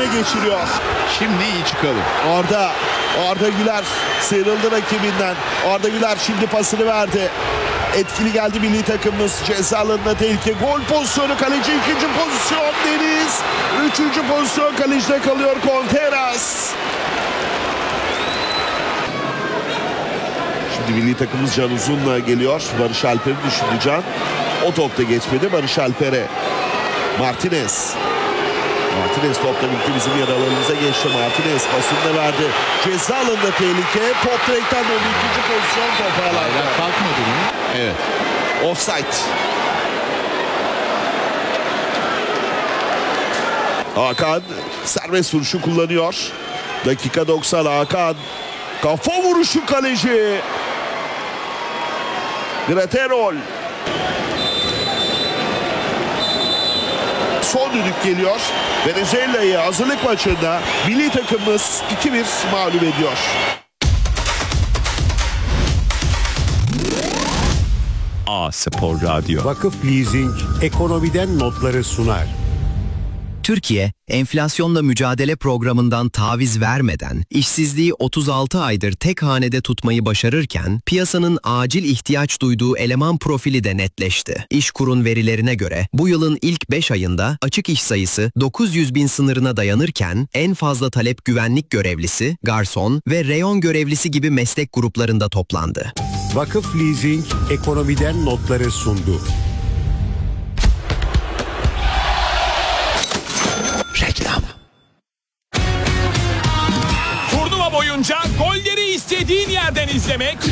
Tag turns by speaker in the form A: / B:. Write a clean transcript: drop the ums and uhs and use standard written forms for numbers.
A: geçiriyor.
B: Şimdi iyi çıkalım.
A: Arda Güler sıyrıldı rakibinden. Arda Güler şimdi pasını verdi. Etkili geldi milli takımımız. Ceza alanına tehlike. Gol pozisyonu kaleci. İkinci pozisyon Deniz. Üçüncü pozisyon kalecide kalıyor Conteras. Şimdi milli takımımız Can Uzun'la geliyor. Barış Alper'i düşündü Can. O topta geçmedi. Barış Alper'e. Martinez topla birlikte bizim yer alanımıza geçti. Martinez pasını da verdi. Ceza alanında tehlike. Top direkten döndü. İkinci pozisyon toparlandı.
B: Kalkmadı mı? Evet.
A: Offside. Hakan serbest vuruşu kullanıyor. Dakika 90 Hakan. Kafa vuruşu kaleci. Graterol. Son düdük geliyor. Venezuela'yı hazırlık maçında milli takımımız 2-1 mağlup ediyor.
C: A Spor Radyo.
D: Vakıf Leasing ekonomiden notları sunar.
E: Türkiye, enflasyonla mücadele programından taviz vermeden işsizliği 36 aydır tek hanede tutmayı başarırken piyasanın acil ihtiyaç duyduğu eleman profili de netleşti. İşkur'un verilerine göre bu yılın ilk 5 ayında açık iş sayısı 900 bin sınırına dayanırken en fazla talep güvenlik görevlisi, garson ve reyon görevlisi gibi meslek gruplarında toplandı.
D: Vakıf Leasing ekonomiden notları sundu.
C: Reklam.
F: Turnuva boyunca golleri istediğin yerden izlemek